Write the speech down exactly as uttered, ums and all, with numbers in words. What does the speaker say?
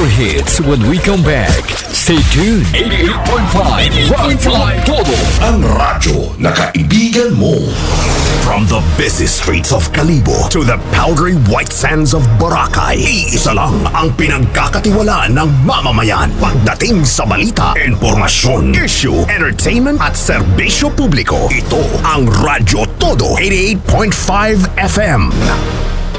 more hits when we come back. Stay tuned. eighty-eight point five Rock Todo. Ang radyo na kaibigan mo. From the busy streets of Kalibo to the powdery white sands of Boracay, iisa lang ang pinagkakatiwalaan ng mamamayan pagdating sa balita, informasyon, issue, entertainment at serbisyo publiko. Ito ang Radyo Todo eighty-eight point five F M.